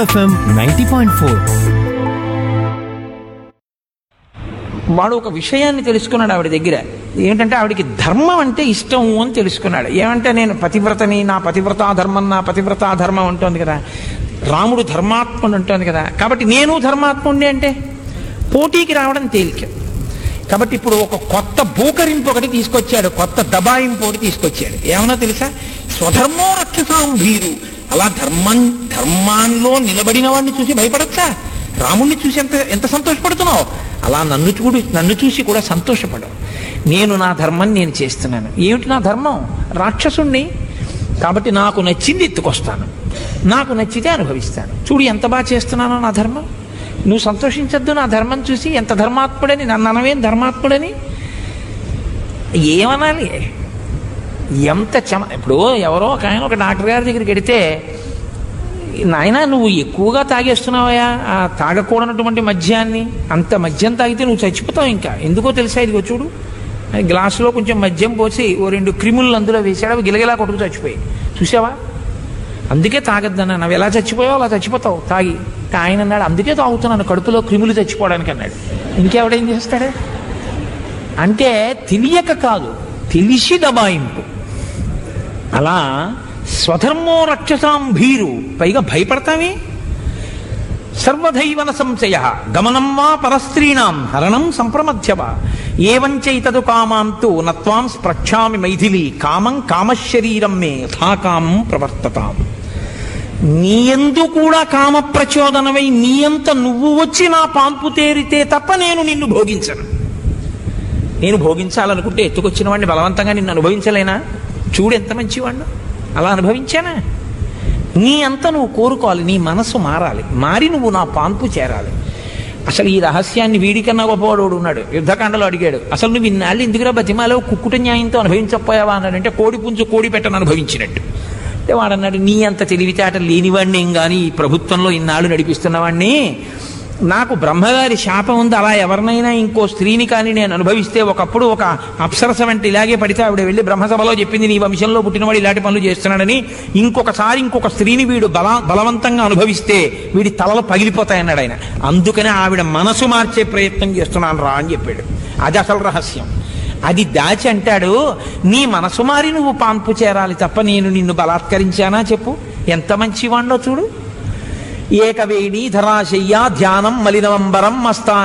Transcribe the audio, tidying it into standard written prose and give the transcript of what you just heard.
FM 90.4. వాడు ఒక విషయాన్ని తెలుసుకున్నాడు ఆవిడ దగ్గర. ఏంటంటే ఆవిడికి ధర్మం అంటే ఇష్టం అని తెలుసుకున్నాడు. ఏమంటే నేను పతివ్రతని, నా పతివ్రతా ధర్మం, నా పతివ్రతా ధర్మం ఉంటుంది కదా, రాముడు ధర్మాత్ముడు ఉంటుంది కదా, కాబట్టి నేను ధర్మాత్ముడిని అంటే పోటీకి రావడం తేలిక. కాబట్టి ఇప్పుడు ఒక కొత్త బూకరింపు ఒకటి తీసుకొచ్చాడు, కొత్త దబాయింపు ఒకటి తీసుకొచ్చాడు. ఏమన్నా తెలుసా? స్వధర్మో రక్షసాం భీరు. అలా ధర్మాల్లో నిలబడిన వాడిని చూసి భయపడచ్చా? రాముణ్ణి చూసి ఎంత సంతోషపడుతున్నావు? అలా నన్ను చూసి కూడా సంతోషపడవు. నేను నా ధర్మం నేను చేస్తున్నాను. ఏమిటి నా ధర్మం? రాక్షసుణ్ణి, కాబట్టి నాకు నచ్చింది ఎత్తుకొస్తాను, నాకు నచ్చితే అనుభవిస్తాను. చూడు ఎంత బాగా చేస్తున్నానో నా ధర్మం. నువ్వు సంతోషించద్దు నా ధర్మం చూసి? ఎంత ధర్మాత్ముడని నన్ను అనవేం ధర్మాత్ముడని ఏమనాలి? ఎంత ఇప్పుడు ఎవరో ఒక ఆయన ఒక డాక్టర్ గారి దగ్గరికి వెడితే, నాయన నువ్వు ఎక్కువగా తాగేస్తున్నావయా ఆ తాగకూడనటువంటి మద్యాన్ని, అంత మద్యం తాగితే నువ్వు చచ్చిపోతావు. ఇంకా ఎందుకో తెలుసా? ఇదిగో చూడు, గ్లాసులో కొంచెం మద్యం పోసి ఓ 2 క్రిములు అందులో వేసాడు, అవి గిలగిలా కొట్టుకు చచ్చిపోయి. చూసావా? అందుకే తాగద్దన్నా. నువ్వు ఎలా చచ్చిపోయావు అలా చచ్చిపోతావు తాగి. ఆయన అన్నాడు, అందుకే తాగుతున్నాను, కడుపులో క్రిములు చచ్చిపోవడానికి అన్నాడు. ఇంకెవడేం చేస్తాడే? అంటే తెలియక కాదు, తెలిసి దబాయింపు. అలా స్వధర్మో రక్షసాం భీరు, పైగా భయపడతామే. సర్వధైవన సంశయ గమనం వా పరస్త్రీణాం హరణం సంప్రమధ్యవ ఏవంచైతదు కామాంతు నత్వాం స్పృక్షామి మైథిలి కామం కామశరీరం మే యథాకామం ప్రవర్తతాం. నీయందు కూడా కామ ప్రచోదనమై నీయంత నువ్వు వచ్చి నా పాంపు తేరితే తప్ప నేను నిన్ను భోగించను. నేను భోగించాలనుకుంటే ఎత్తుకొచ్చిన వాడిని బలవంతంగా నిన్ను అనుభవించలేనా? చూడు ఎంత మంచివాడిని, అలా అనుభవించానా? నీ అంతా నువ్వు కోరుకోవాలి, నీ మనసు మారాలి, మారి నువ్వు నా పాంపు చేరాలి. అసలు ఈ రహస్యాన్ని వీడికన్నా గొప్పవాడు ఉన్నాడు. యుద్ధకాండలో అడిగాడు, అసలు నువ్వు ఇన్నాళ్ళు ఎందుకురా బతిమాలో కుక్కుట న్యాయంతో అనుభవించకపోయావా అన్నాడంటే, కోడి పుంజు కోడి పెట్టను అనుభవించినట్టు. అంటే వాడన్నాడు, నీ అంత తెలివితేటలు లేనివాడిని ఏం కానీ ఈ ప్రభుత్వంలో ఇన్నాళ్ళు నడిపిస్తున్నవాడిని, నాకు బ్రహ్మగారి శాపం ఉంది, అలా ఎవరినైనా ఇంకో స్త్రీని కానీ నేను అనుభవిస్తే, ఒకప్పుడు ఒక అప్సరస వెంట ఇలాగే పడితే ఆవిడ వెళ్ళి బ్రహ్మసభలో చెప్పింది, నీ వంశంలో పుట్టినవాడు ఇలాంటి పనులు చేస్తున్నాడని, ఇంకొక స్త్రీని వీడు బలవంతంగా అనుభవిస్తే వీడి తలలు పగిలిపోతాయన్నాడు ఆయన. అందుకనే ఆవిడ మనసు మార్చే ప్రయత్నం చేస్తున్నాను రా అని చెప్పాడు. అది అసలు రహస్యం. అది దాచి అంటాడు, నీ మనసు మారి నువ్వు పాంపు చేరాలి తప్ప నేను నిన్ను బలాత్కరించానా చెప్పు? ఎంత మంచివాణ్ణో చూడు. ఏకవేణీ ధరాశయ్య ధ్యానం మలినవంబరం మస్తా